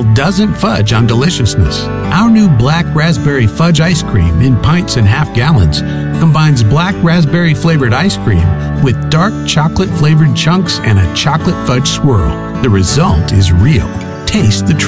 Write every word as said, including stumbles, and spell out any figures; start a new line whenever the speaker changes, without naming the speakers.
world doesn't fudge on deliciousness. Our new black raspberry fudge ice cream in pints and half gallons combines black raspberry flavored ice cream with dark chocolate flavored chunks and a chocolate fudge swirl. The result is real. Taste the truth.